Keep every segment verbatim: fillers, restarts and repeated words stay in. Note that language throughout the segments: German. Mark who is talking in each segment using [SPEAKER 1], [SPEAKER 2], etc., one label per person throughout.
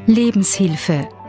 [SPEAKER 1] Lebenshilfe.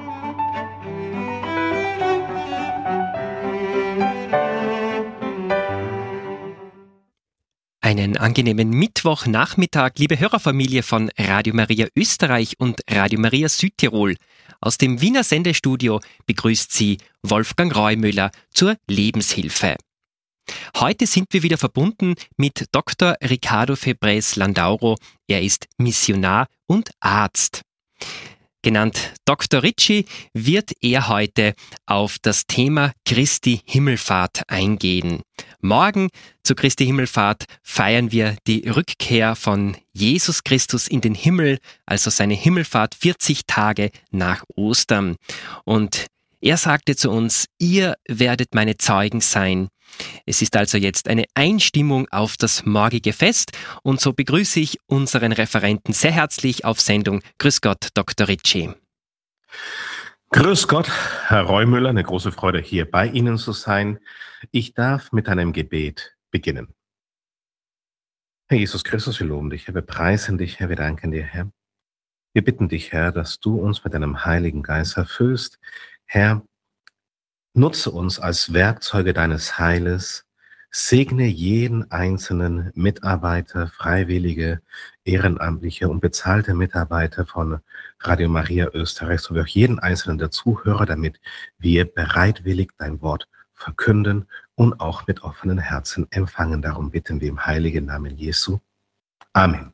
[SPEAKER 2] Einen angenehmen Mittwochnachmittag, liebe Hörerfamilie von Radio Maria Österreich und Radio Maria Südtirol. Aus dem Wiener Sendestudio begrüßt Sie Wolfgang Reumüller zur Lebenshilfe. Heute sind wir wieder verbunden mit Doktor Ricardo Febres Landauro. Er ist Missionar und Arzt. Genannt Doktor Ricci wird er heute auf das Thema Christi Himmelfahrt eingehen. Morgen zu Christi Himmelfahrt feiern wir die Rückkehr von Jesus Christus in den Himmel, also seine Himmelfahrt vierzig Tage nach Ostern. Und er sagte zu uns, ihr werdet meine Zeugen sein. Es ist also jetzt eine Einstimmung auf das morgige Fest und so begrüße ich unseren Referenten sehr herzlich auf Sendung. Grüß Gott, Doktor Ricci.
[SPEAKER 3] Grüß Gott, Herr Reumüller, eine große Freude, hier bei Ihnen zu sein. Ich darf mit einem Gebet beginnen. Herr Jesus Christus, wir loben dich, Herr, wir preisen dich, Herr, wir danken dir, Herr. Wir bitten dich, Herr, dass du uns mit deinem Heiligen Geist erfüllst. Herr, nutze uns als Werkzeuge deines Heiles, segne jeden einzelnen Mitarbeiter, Freiwillige, Ehrenamtliche und bezahlte Mitarbeiter von Radio Maria Österreich, sowie auch jeden einzelnen der Zuhörer, damit wir bereitwillig dein Wort verkünden und auch mit offenen Herzen empfangen. Darum bitten wir im heiligen Namen Jesu. Amen.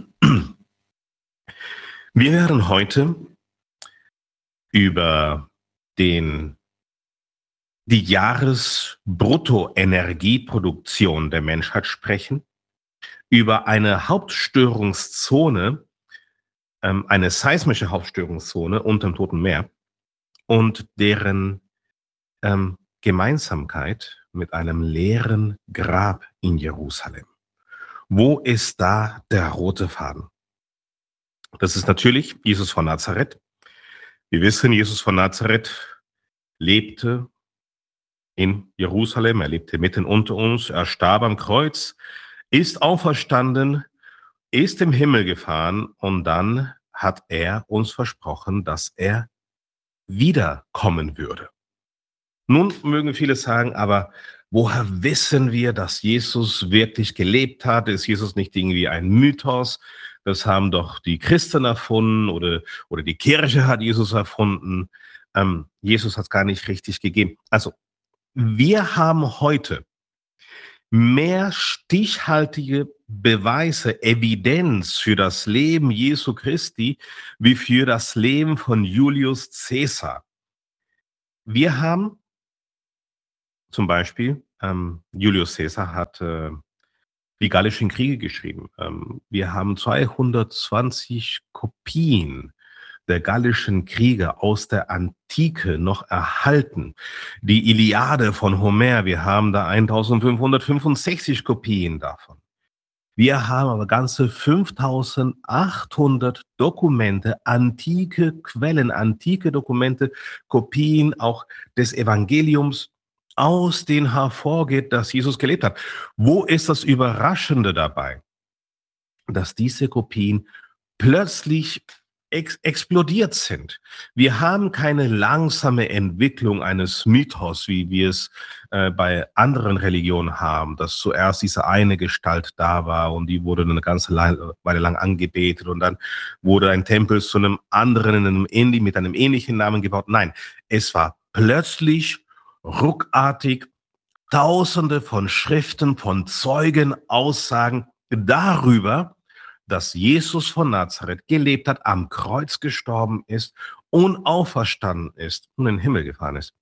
[SPEAKER 3] Wir werden heute über den die Jahresbruttoenergieproduktion der Menschheit sprechen, über eine Hauptstörungszone, ähm, eine seismische Hauptstörungszone unter dem Toten Meer und deren ähm, Gemeinsamkeit mit einem leeren Grab in Jerusalem. Wo ist da der rote Faden? Das ist natürlich Jesus von Nazareth. Wir wissen, Jesus von Nazareth lebte in Jerusalem, er lebte mitten unter uns, er starb am Kreuz, ist auferstanden, ist im Himmel gefahren und dann hat er uns versprochen, dass er wiederkommen würde. Nun mögen viele sagen, aber woher wissen wir, dass Jesus wirklich gelebt hat? Ist Jesus nicht irgendwie ein Mythos? Das haben doch die Christen erfunden oder, oder die Kirche hat Jesus erfunden. Ähm, Jesus hat es gar nicht richtig gegeben. Also, wir haben heute mehr stichhaltige Beweise, Evidenz für das Leben Jesu Christi, wie für das Leben von Julius Caesar. Wir haben zum Beispiel, ähm, Julius Caesar hat äh, die Gallischen Kriege geschrieben. Ähm, wir haben zweihundertzwanzig Kopien der Gallischen Kriege aus der Antike noch erhalten. Die Iliade von Homer, wir haben da eintausendfünfhundertfünfundsechzig Kopien davon. Wir haben aber ganze fünftausendachthundert Dokumente, antike Quellen, antike Dokumente, Kopien auch des Evangeliums, aus denen hervorgeht, dass Jesus gelebt hat. Wo ist das Überraschende dabei? Dass diese Kopien plötzlich ex- explodiert sind. Wir haben keine langsame Entwicklung eines Mythos, wie wir es äh, bei anderen Religionen haben, dass zuerst diese eine Gestalt da war und die wurde eine ganze Weile lang angebetet und dann wurde ein Tempel zu einem anderen in einem Indi mit einem ähnlichen Namen gebaut. Nein, es war plötzlich, ruckartig, Tausende von Schriften, von Zeugen, Aussagen darüber, dass Jesus von Nazareth gelebt hat, am Kreuz gestorben ist und auferstanden ist und in den Himmel gefahren ist.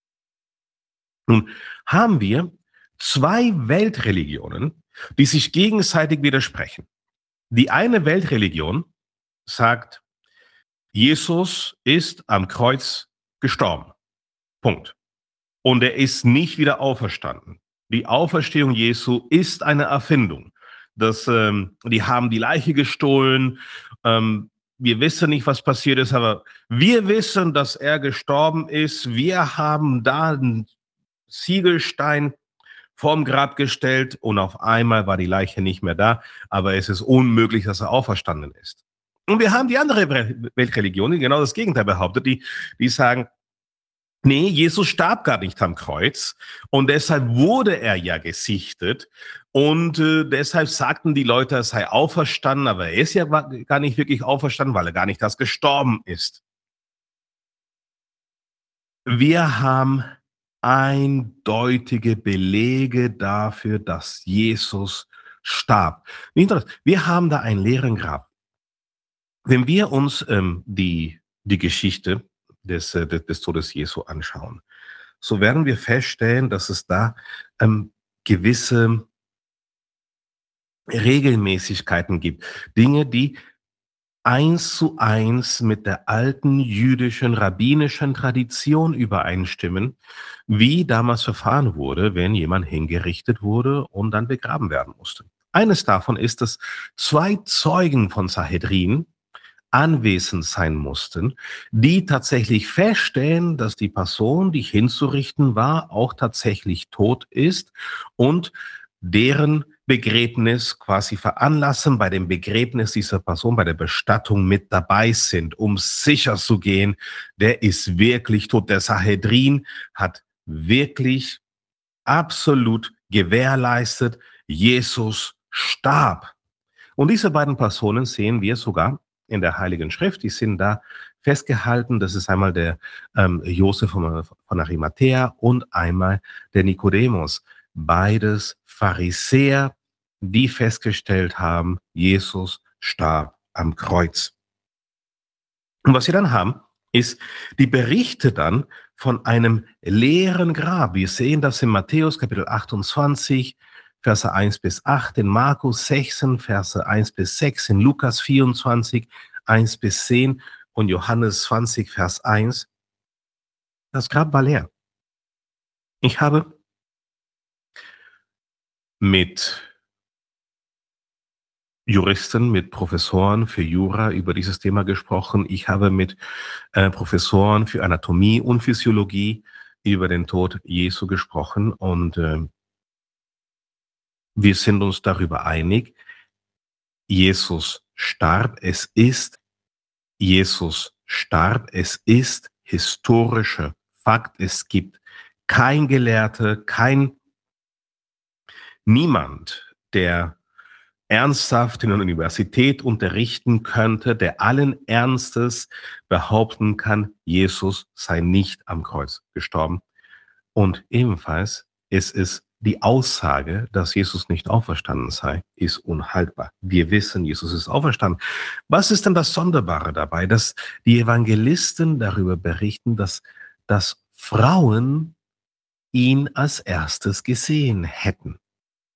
[SPEAKER 3] Nun haben wir zwei Weltreligionen, die sich gegenseitig widersprechen. Die eine Weltreligion sagt, Jesus ist am Kreuz gestorben. Punkt. Und er ist nicht wieder auferstanden. Die Auferstehung Jesu ist eine Erfindung. Das, ähm, die haben die Leiche gestohlen. Ähm, wir wissen nicht, was passiert ist, aber wir wissen, dass er gestorben ist. Wir haben da einen Ziegelstein vorm Grab gestellt und auf einmal war die Leiche nicht mehr da. Aber es ist unmöglich, dass er auferstanden ist. Und wir haben die andere Weltreligion, die genau das Gegenteil behauptet, die, die sagen, nee, Jesus starb gar nicht am Kreuz und deshalb wurde er ja gesichtet und äh, deshalb sagten die Leute, er sei auferstanden, aber er ist ja gar nicht wirklich auferstanden, weil er gar nicht erst gestorben ist. Wir haben eindeutige Belege dafür, dass Jesus starb. Wir haben da einen leeren Grab. Wenn wir uns ähm, die, die Geschichte des, äh, des Todes Jesu anschauen, so werden wir feststellen, dass es da ähm, gewisse Regelmäßigkeiten gibt. Dinge, die eins zu eins mit der alten jüdischen, rabbinischen Tradition übereinstimmen, wie damals verfahren wurde, wenn jemand hingerichtet wurde und dann begraben werden musste. Eines davon ist, dass zwei Zeugen von Sanhedrin anwesend sein mussten, die tatsächlich feststellen, dass die Person, die hinzurichten war, auch tatsächlich tot ist und deren Begräbnis quasi veranlassen, bei dem Begräbnis dieser Person, bei der Bestattung mit dabei sind, um sicher zu gehen, der ist wirklich tot. Der Sanhedrin hat wirklich absolut gewährleistet, Jesus starb. Und diese beiden Personen sehen wir sogar in der Heiligen Schrift, die sind da festgehalten. Das ist einmal der ähm, Josef von, von Arimathea und einmal der Nikodemus. Beides Pharisäer, die festgestellt haben, Jesus starb am Kreuz. Und was sie dann haben, ist die Berichte dann von einem leeren Grab. Wir sehen das in Matthäus Kapitel achtundzwanzig, Verse eins bis acht, in Markus sechzehn, Verse eins bis sechs, in Lukas vierundzwanzig, eins bis zehn und Johannes zwanzig, Vers eins. Das Grab war leer. Ich habe mit Juristen, mit Professoren für Jura über dieses Thema gesprochen. Ich habe mit äh, Professoren für Anatomie und Physiologie über den Tod Jesu gesprochen und äh, wir sind uns darüber einig, Jesus starb, es ist Jesus starb, es ist historischer Fakt, es gibt kein Gelehrter, kein niemand, der ernsthaft in einer Universität unterrichten könnte, der allen Ernstes behaupten kann, Jesus sei nicht am Kreuz gestorben. Und ebenfalls ist es die Aussage, dass Jesus nicht auferstanden sei, ist unhaltbar. Wir wissen, Jesus ist auferstanden. Was ist denn das Sonderbare dabei, dass die Evangelisten darüber berichten, dass, dass Frauen ihn als erstes gesehen hätten?